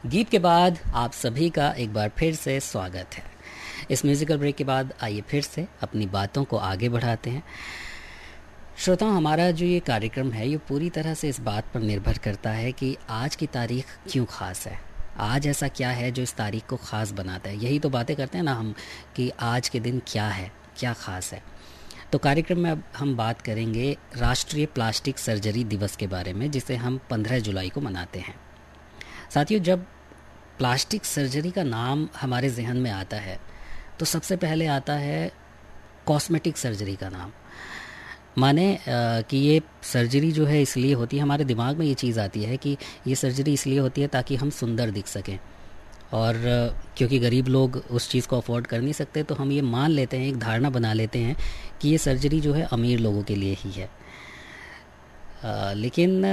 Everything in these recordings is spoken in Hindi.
गीत के बाद आप सभी का एक बार फिर से स्वागत है। इस म्यूजिकल ब्रेक के बाद आइए फिर से अपनी बातों को आगे बढ़ाते हैं। श्रोताओं, हमारा जो ये कार्यक्रम है ये पूरी तरह से इस बात पर निर्भर करता है कि आज की तारीख क्यों ख़ास है, आज ऐसा क्या है जो इस तारीख को ख़ास बनाता है। यही तो बातें करते हैं ना हम कि आज के दिन क्या है, क्या ख़ास है। तो कार्यक्रम में अब हम बात करेंगे राष्ट्रीय प्लास्टिक सर्जरी दिवस के बारे में, जिसे हम 15 जुलाई को मनाते हैं। साथियों, जब प्लास्टिक सर्जरी का नाम हमारे जहन में आता है तो सबसे पहले आता है कॉस्मेटिक सर्जरी का नाम। माने कि ये सर्जरी जो है इसलिए होती है, हमारे दिमाग में ये चीज़ आती है कि ये सर्जरी इसलिए होती है ताकि हम सुंदर दिख सकें, और क्योंकि गरीब लोग उस चीज़ को अफोर्ड कर नहीं सकते तो हम ये मान लेते हैं, एक धारणा बना लेते हैं कि ये सर्जरी जो है अमीर लोगों के लिए ही है। लेकिन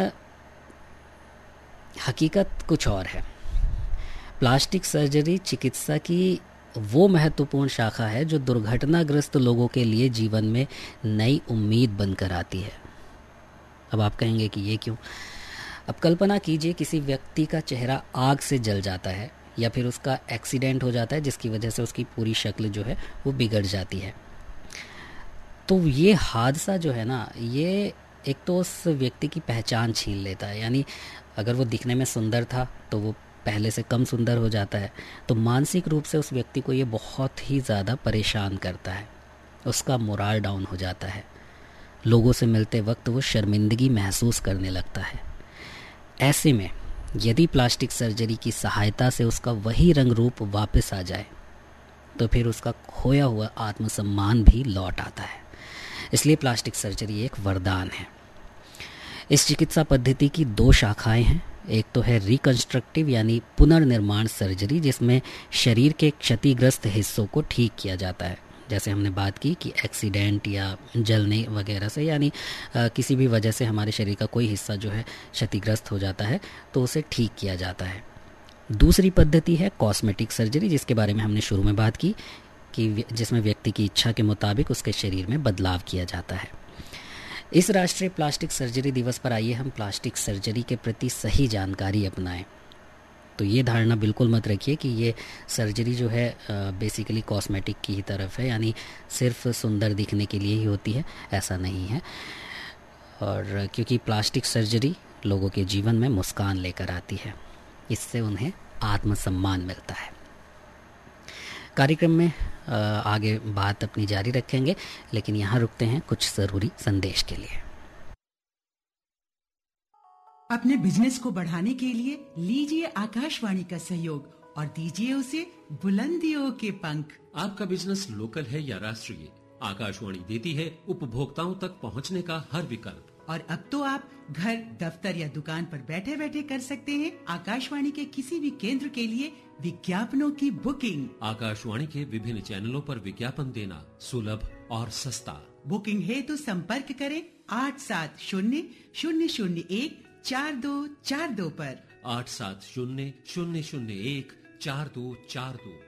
हकीकत कुछ और है। प्लास्टिक सर्जरी चिकित्सा की वो महत्वपूर्ण शाखा है जो दुर्घटनाग्रस्त लोगों के लिए जीवन में नई उम्मीद बनकर आती है। अब आप कहेंगे कि ये क्यों? अब कल्पना कीजिए किसी व्यक्ति का चेहरा आग से जल जाता है या फिर उसका एक्सीडेंट हो जाता है जिसकी वजह से उसकी पूरी शक्ल जो है वो बिगड़ जाती है। तो ये हादसा जो है ना, ये एक तो उस व्यक्ति की पहचान छीन लेता है। यानी अगर वो दिखने में सुंदर था तो वो पहले से कम सुंदर हो जाता है। तो मानसिक रूप से उस व्यक्ति को ये बहुत ही ज़्यादा परेशान करता है, उसका मोराल डाउन हो जाता है। लोगों से मिलते वक्त वो शर्मिंदगी महसूस करने लगता है। ऐसे में यदि प्लास्टिक सर्जरी की सहायता से उसका वही रंग रूप वापस आ जाए तो फिर उसका खोया हुआ आत्मसम्मान भी लौट आता है। इसलिए प्लास्टिक सर्जरी एक वरदान है। इस चिकित्सा पद्धति की दो शाखाएं हैं। एक तो है रिकंस्ट्रक्टिव यानी पुनर्निर्माण सर्जरी, जिसमें शरीर के क्षतिग्रस्त हिस्सों को ठीक किया जाता है। जैसे हमने बात की कि एक्सीडेंट या जलने वगैरह से, यानी किसी भी वजह से हमारे शरीर का कोई हिस्सा जो है क्षतिग्रस्त हो जाता है तो उसे ठीक किया जाता है। दूसरी पद्धति है कॉस्मेटिक सर्जरी, जिसके बारे में हमने शुरू में बात की कि जिसमें व्यक्ति की इच्छा के मुताबिक उसके शरीर में बदलाव किया जाता है। इस राष्ट्रीय प्लास्टिक सर्जरी दिवस पर आइए हम प्लास्टिक सर्जरी के प्रति सही जानकारी अपनाएं। तो ये धारणा बिल्कुल मत रखिए कि ये सर्जरी जो है बेसिकली कॉस्मेटिक की ही तरफ है, यानी सिर्फ सुंदर दिखने के लिए ही होती है, ऐसा नहीं है। और क्योंकि प्लास्टिक सर्जरी लोगों के जीवन में मुस्कान लेकर आती है, इससे उन्हें आत्मसम्मान मिलता है। कार्यक्रम में आगे बात अपनी जारी रखेंगे, लेकिन यहाँ रुकते हैं कुछ ज़रूरी संदेश के लिए। अपने बिजनेस को बढ़ाने के लिए लीजिए आकाशवाणी का सहयोग और दीजिए उसे बुलंदियों के पंख। आपका बिजनेस लोकल है या राष्ट्रीय, आकाशवाणी देती है उपभोक्ताओं तक पहुंचने का हर विकल्प। और अब तो आप घर, दफ्तर या दुकान पर बैठे बैठे कर सकते हैं आकाशवाणी के किसी भी केंद्र के लिए विज्ञापनों की बुकिंग। आकाशवाणी के विभिन्न चैनलों पर विज्ञापन देना सुलभ और सस्ता। बुकिंग है तो संपर्क करें 8700014242 पर। 8700014242।